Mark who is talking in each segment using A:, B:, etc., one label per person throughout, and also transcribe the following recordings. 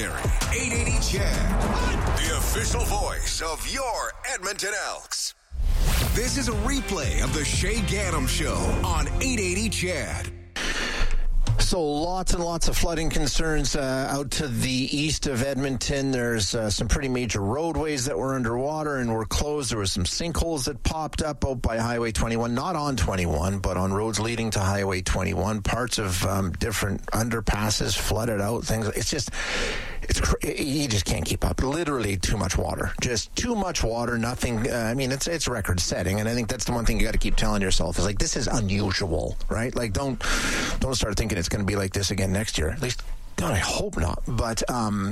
A: legendary 880 Chad, the official voice of your Edmonton Elks. This is a replay of the Shay Gaddam Show on 880 Chad.
B: So lots and lots of flooding concerns out to the east of Edmonton. There's some pretty major roadways that were underwater and were closed. There were some sinkholes that popped up out by Highway 21, not on 21, but on roads leading to Highway 21. Parts of different underpasses flooded out. Things. It's just, you just can't keep up. Literally too much water. Just too much water. Nothing. It's record setting, and I think that's the one thing you got to keep telling yourself is like, this is unusual, right? Like, don't start thinking it's going to be like this again next year. At least, God, I hope not. But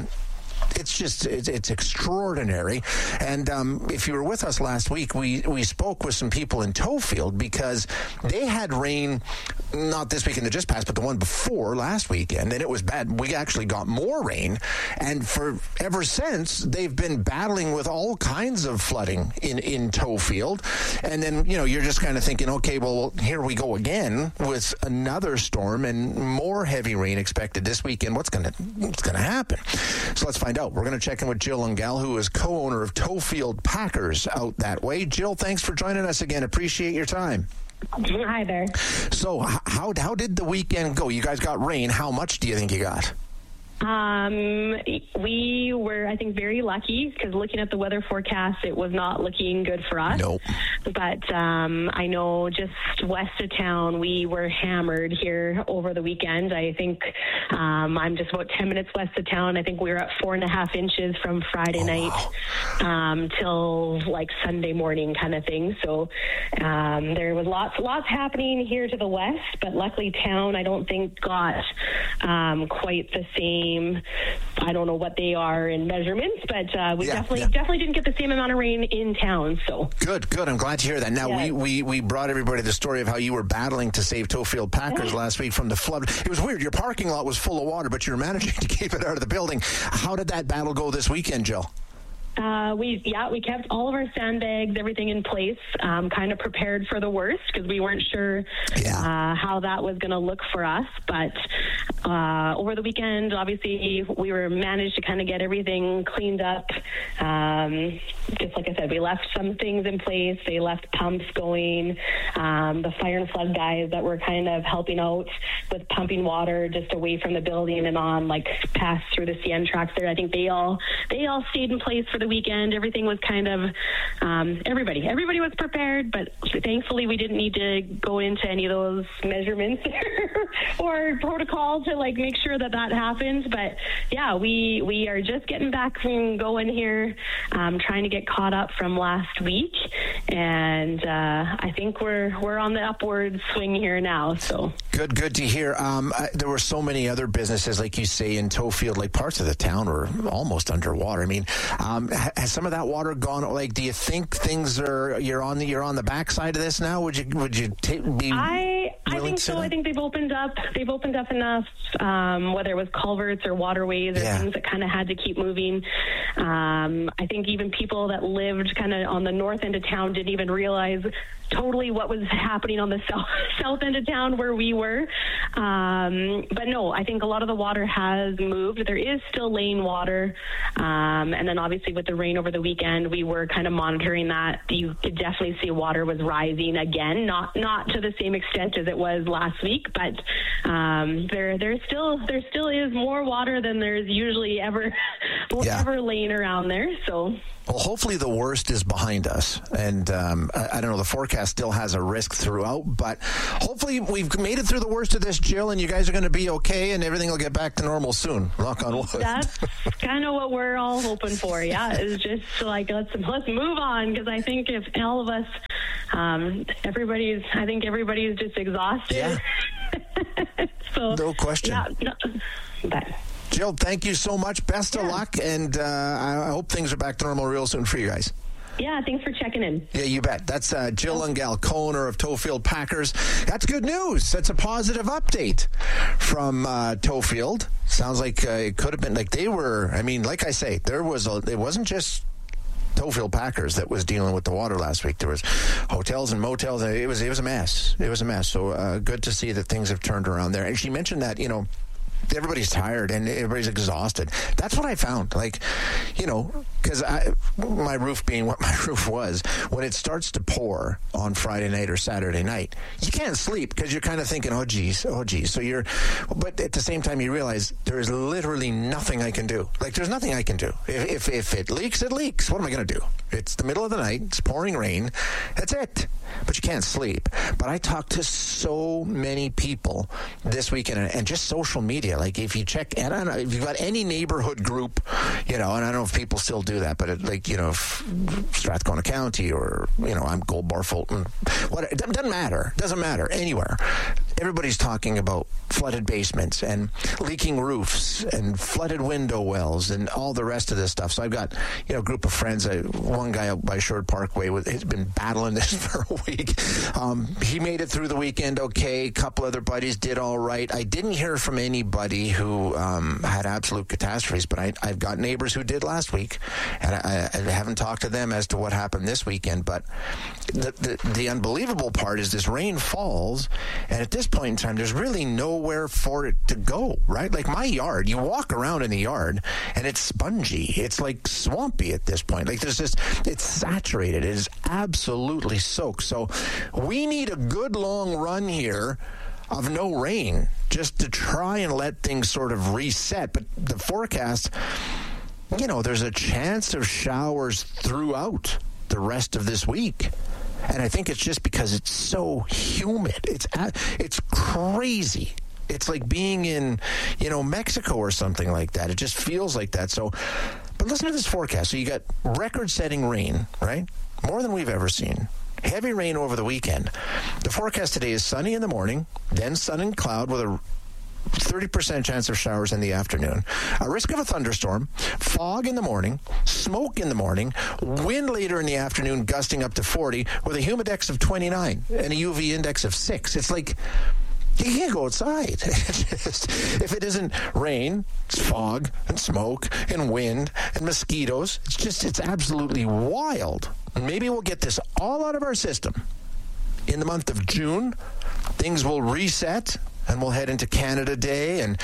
B: it's extraordinary. And if you were with us last week, we spoke with some people in Tofield because they had rain, not this weekend that just passed, but the one before last weekend, and it was bad. We actually got more rain, and ever since they've been battling with all kinds of flooding in Tofield. And then you're just kind of thinking, okay, well, here we go again with another storm and more heavy rain expected this weekend. What's going to happen? So let's find out. We're going to check in with Jill Ungell, who is co-owner of Tofield Packers out that way. Jill, thanks for joining us again. Appreciate your time.
C: Hi there.
B: So how did the weekend go? You guys got rain. How much do you think you got?
C: We were, I think, very lucky because looking at the weather forecast, it was not looking good for us.
B: Nope.
C: But I know just west of town, we were hammered here over the weekend. I think I'm just about 10 minutes west of town. I think we were at 4.5 inches from Friday night till like Sunday morning kind of thing. So there was lots happening here to the west, but luckily town, I don't think got quite the same. I don't know what they are in measurements, but we definitely didn't get the same amount of rain in town. So good.
B: I'm glad to hear that. Now we brought everybody the story of how you were battling to save Tofield Packers last week from the flood. It was weird. Your parking lot was full of water, but you were managing to keep it out of the building. How did that battle go this weekend, Jill?
C: We kept all of our sandbags, everything in place, kind of prepared for the worst because we weren't sure how that was going to look for us. But over the weekend, obviously, we managed to kind of get everything cleaned up. Just like I said, we left some things in place. They left pumps going. The fire and flood guys that were kind of helping out with pumping water just away from the building and on, like past through the CN tracks there. I think they all stayed in place for the weekend. Everything was kind of everybody was prepared, but thankfully we didn't need to go into any of those measurements or protocol to like make sure that happened. But yeah, we are just getting back and going here, trying to get caught up from last week, and I think we're on the upward swing here now. So
B: good to hear. There were so many other businesses, like you say, in Tofield, like parts of the town were almost underwater. I mean, has some of that water gone? Like, do you think you're on the backside of this now? Would you be?
C: I think so. I think they've opened up enough, whether it was culverts or waterways or things that kind of had to keep moving. I think even people that lived kind of on the north end of town didn't even realize totally what was happening on the south end of town where we were. But no, I think a lot of the water has moved. There is still lane water. And then obviously with the rain over the weekend, we were kind of monitoring that. You could definitely see water was rising again, not to the same extent as it was last week, but there still is more water than there's usually ever laying around there. So.
B: Well, hopefully the worst is behind us. And I don't know, the forecast still has a risk throughout, but hopefully we've made it through the worst of this, Jill, and you guys are going to be okay and everything will get back to normal soon. Knock on wood.
C: That's kind of what we're all hoping for. Yeah, it's just like, let's move on, because I think if all of us, everybody's just exhausted.
B: Yeah.
C: So,
B: no question.
C: But
B: Jill, thank you so much. Best of luck, and I hope things are back to normal real soon for you guys.
C: Yeah, thanks for checking in.
B: Yeah, you bet. That's Jill Ungell, co-owner of Tofield Packers. That's good news. That's a positive update from Tofield. Sounds like it could have been like they were. I mean, like I say, it wasn't just Tofield Packers that was dealing with the water last week. There was hotels and motels. It was a mess. It was a mess. So good to see that things have turned around there. And she mentioned that, everybody's tired and everybody's exhausted. That's what I found. Like, you know, because my roof being what my roof was, when it starts to pour on Friday night or Saturday night, you can't sleep because you're kind of thinking, oh geez. So but at the same time you realize there is literally nothing I can do. Like, there's nothing I can do. If it leaks, it leaks. What am I going to do? It's the middle of the night. It's pouring rain. That's it. But you can't sleep. But I talked to so many people this weekend, and just social media. Like, if you check, and I don't know, if you've got any neighborhood group, you know, and I don't know if people still do that, but like, you know, Strathcona County or, you know, I'm Gold Bar Fulton, it doesn't matter anywhere. Everybody's talking about flooded basements and leaking roofs and flooded window wells and all the rest of this stuff. So I've got, you know, a group of friends. One guy out by Sherwood Parkway has been battling this for a week. He made it through the weekend okay. A couple other buddies did all right. I didn't hear from anybody who had absolute catastrophes, but I've got neighbors who did last week, and I haven't talked to them as to what happened this weekend. But the unbelievable part is this rain falls, and at this point in time, there's really nowhere for it to go, right? Like my yard, you walk around in the yard, and it's spongy. It's like swampy at this point. Like it's saturated. It is absolutely soaked. So we need a good long run here of no rain just to try and let things sort of reset. But the forecast, you know, there's a chance of showers throughout the rest of this week. And I think it's just because it's so humid. It's crazy. It's like being in, you know, Mexico or something like that. It just feels like that. So, but listen to this forecast. So you got record-setting rain, right? More than we've ever seen. Heavy rain over the weekend. The forecast today is sunny in the morning, then sun and cloud with a 30% chance of showers in the afternoon, a risk of a thunderstorm, fog in the morning, smoke in the morning, wind later in the afternoon gusting up to 40 with a humidex of 29 and a UV index of 6. It's like, you can't go outside. If it isn't rain, it's fog and smoke and wind and mosquitoes. It's absolutely wild. Maybe we'll get this all out of our system. In the month of June, things will reset, and we'll head into Canada Day and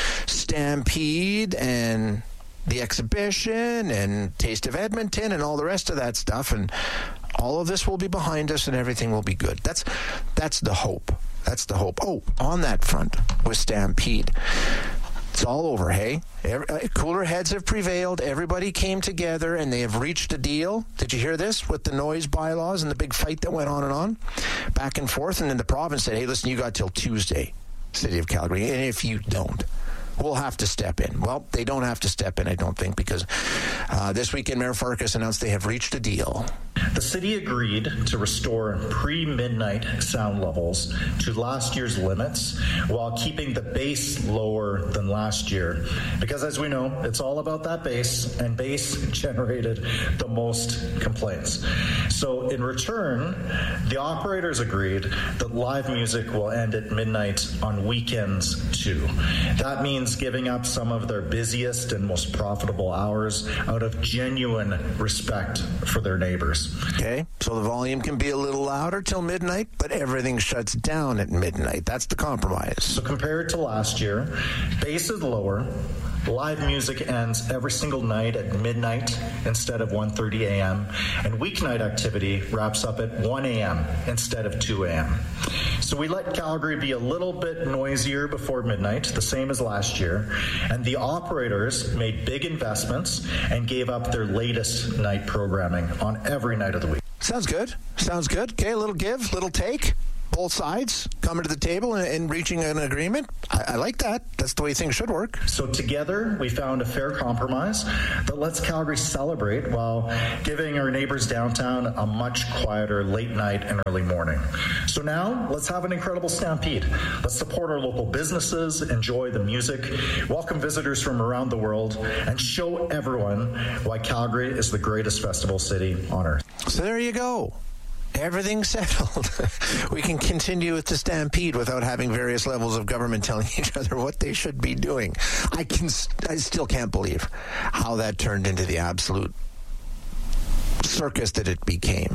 B: Stampede and the exhibition and Taste of Edmonton and all the rest of that stuff. And all of this will be behind us and everything will be good. That's the hope. That's the hope. Oh, on that front with Stampede, it's all over, hey? Cooler heads have prevailed. Everybody came together, and they have reached a deal. Did you hear this with the noise bylaws and the big fight that went on, back and forth? And then the province said, hey, listen, you got till Tuesday, City of Calgary, and if you don't, we'll have to step in. Well, they don't have to step in, I don't think, because this weekend Mayor Farkas announced they have reached a deal.
D: The city agreed to restore pre-midnight sound levels to last year's limits while keeping the base lower than last year. Because as we know, it's all about that bass, and bass generated the most complaints. So in return, the operators agreed that live music will end at midnight on weekends too. That means giving up some of their busiest and most profitable hours out of genuine respect for their neighbors.
B: Okay, so the volume can be a little louder till midnight, but everything shuts down at midnight. That's the compromise.
D: So compared to last year, bass is lower. Live music ends every single night at midnight instead of 1:30 a.m. And weeknight activity wraps up at 1 a.m. instead of 2 a.m. So we let Calgary be a little bit noisier before midnight, the same as last year. And the operators made big investments and gave up their latest night programming on every night of the week.
B: Sounds good. Sounds good. Okay, a little give, little take. Both sides coming to the table and reaching an agreement. I like that. That's the way things should work.
D: So together, we found a fair compromise that lets Calgary celebrate while giving our neighbors downtown a much quieter late night and early morning. So now, let's have an incredible stampede. Let's support our local businesses, enjoy the music, welcome visitors from around the world, and show everyone why Calgary is the greatest festival city on earth.
B: So there you go. Everything's settled. We can continue with the stampede without having various levels of government telling each other what they should be doing. I still can't believe how that turned into the absolute circus that it became.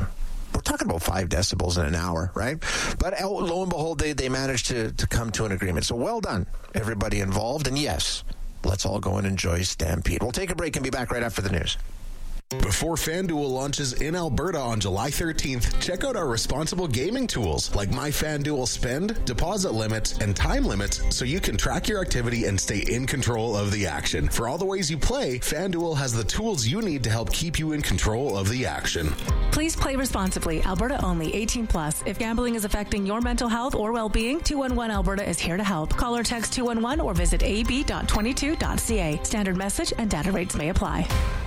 B: we're talking about 5 decibels in an hour, right? But lo and behold, they managed to come to an agreement. So well done, everybody involved. And yes, let's all go and enjoy Stampede. We'll take a break and be back right after the news.
E: Before FanDuel launches in Alberta on July 13th, check out our responsible gaming tools like My FanDuel Spend, deposit limits, and time limits so you can track your activity and stay in control of the action. For all the ways you play, FanDuel has the tools you need to help keep you in control of the action.
F: Please play responsibly. Alberta only. 18+. If gambling is affecting your mental health or well-being, 211 Alberta is here to help. Call or text 211 or visit ab.22.ca. Standard message and data rates may apply.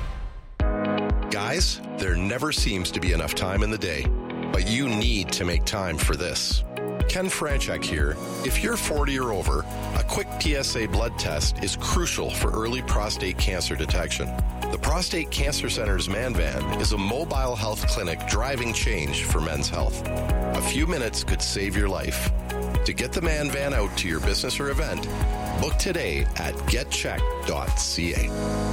G: Guys, there never seems to be enough time in the day, but you need to make time for this. Ken Franchek here. If you're 40 or over, a quick PSA blood test is crucial for early prostate cancer detection. The Prostate Cancer Center's Man Van is a mobile health clinic driving change for men's health. A few minutes could save your life. To get the Man Van out to your business or event, book today at getcheck.ca.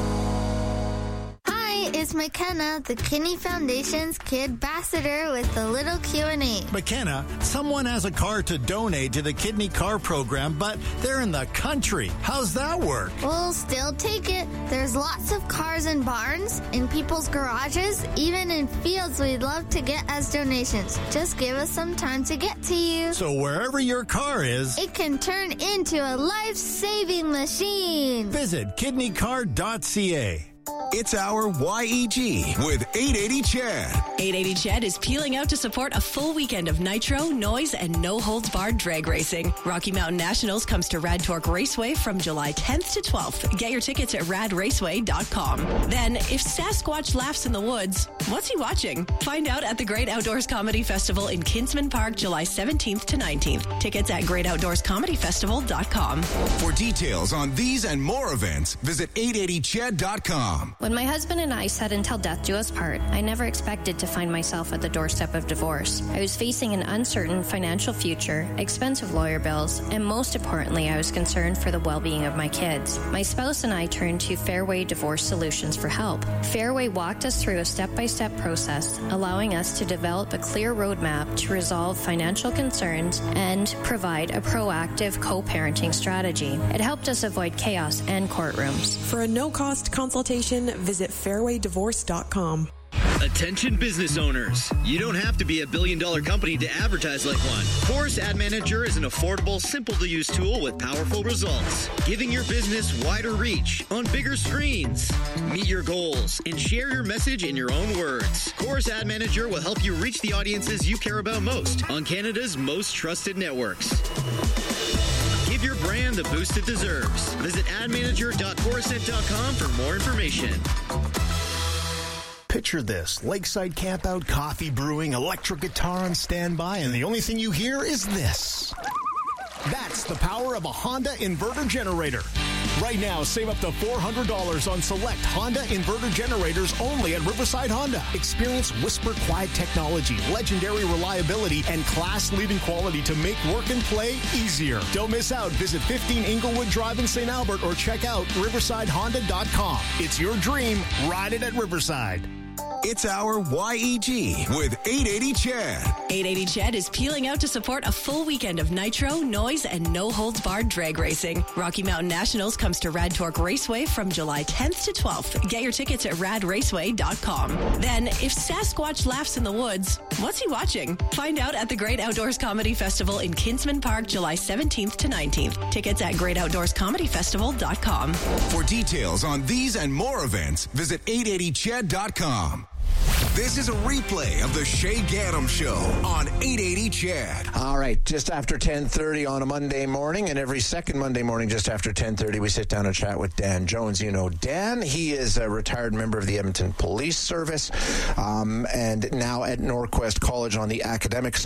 H: It's McKenna, the Kinney Foundation's Kid Ambassador with the little Q&A.
I: McKenna, someone has a car to donate to the Kidney Car Program, but they're in the country. How's that work?
H: We'll still take it. There's lots of cars in barns, in people's garages, even in fields we'd love to get as donations. Just give us some time to get to you.
I: So wherever your car is,
H: it can turn into a life-saving machine.
I: Visit kidneycar.ca.
A: It's our YEG with 880 Chad.
J: 880 Chad is peeling out to support a full weekend of nitro, noise, and no-holds-barred drag racing. Rocky Mountain Nationals comes to Rad Torque Raceway from July 10th to 12th. Get your tickets at radraceway.com. Then, if Sasquatch laughs in the woods, what's he watching? Find out at the Great Outdoors Comedy Festival in Kinsman Park, July 17th to 19th. Tickets at greatoutdoorscomedyfestival.com.
A: For details on these and more events, visit 880chad.com.
K: When my husband and I said until death do us part, I never expected to find myself at the doorstep of divorce. I was facing an uncertain financial future, expensive lawyer bills, and most importantly, I was concerned for the well-being of my kids. My spouse and I turned to Fairway Divorce Solutions for help. Fairway walked us through a step-by-step process, allowing us to develop a clear roadmap to resolve financial concerns and provide a proactive co-parenting strategy. It helped us avoid chaos and courtrooms.
L: For a no-cost consultation, visit fairwaydivorce.com.
M: Attention business owners. You don't have to be a billion-dollar company to advertise like one. Chorus Ad Manager is an affordable, simple-to-use tool with powerful results, giving your business wider reach on bigger screens. Meet your goals and share your message in your own words. Chorus Ad Manager will help you reach the audiences you care about most on Canada's most trusted networks. Give your brand the boost it deserves. Visit admanager.chorusnet.com for more information.
I: Picture this: lakeside campout, coffee brewing, electric guitar on standby, and the only thing you hear is this. That's the power of a Honda inverter generator. Right now, save up to $400 on select Honda inverter generators only at Riverside Honda. Experience whisper quiet technology, legendary reliability, and class-leading quality to make work and play easier. Don't miss out. Visit 15 Inglewood Drive in St. Albert or check out riversidehonda.com. It's your dream. Ride it at Riverside.
A: It's our YEG with 880 Chad.
J: 880 Chad is peeling out to support a full weekend of nitro, noise, and no-holds-barred drag racing. Rocky Mountain Nationals comes to Rad Torque Raceway from July 10th to 12th. Get your tickets at radraceway.com. Then, if Sasquatch laughs in the woods, what's he watching? Find out at the Great Outdoors Comedy Festival in Kinsman Park, July 17th to 19th. Tickets at greatoutdoorscomedyfestival.com.
A: For details on these and more events, visit 880chad.com. This is a replay of the Shay Gaddam Show on 880 Chad.
B: All right, just after 10:30 on a Monday morning, and every second Monday morning just after 10:30, we sit down and chat with Dan Jones. You know Dan. He is a retired member of the Edmonton Police Service and now at Norquest College on the academic side.